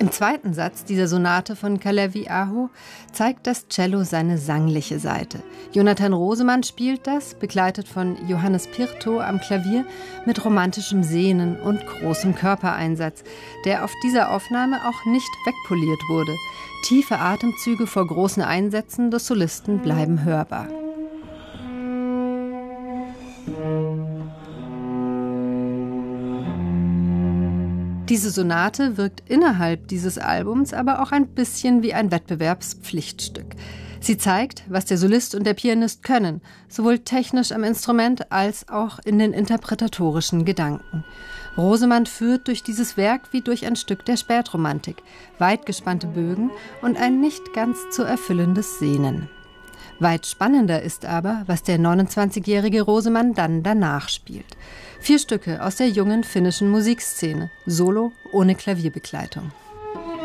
Im zweiten Satz dieser Sonate von Kalevi-Aho zeigt das Cello seine sangliche Seite. Jonathan Rosemann spielt das, begleitet von Johannes Pirto am Klavier, mit romantischem Sehnen und großem Körpereinsatz, der auf dieser Aufnahme auch nicht wegpoliert wurde. Tiefe Atemzüge vor großen Einsätzen des Solisten bleiben hörbar. Diese Sonate wirkt innerhalb dieses Albums aber auch ein bisschen wie ein Wettbewerbspflichtstück. Sie zeigt, was der Solist und der Pianist können, sowohl technisch am Instrument als auch in den interpretatorischen Gedanken. Rosemann führt durch dieses Werk wie durch ein Stück der Spätromantik, weit gespannte Bögen und ein nicht ganz zu erfüllendes Sehnen. Weit spannender ist aber, was der 29-jährige Rosemann dann danach spielt. 4 Stücke aus der jungen finnischen Musikszene, solo ohne Klavierbegleitung.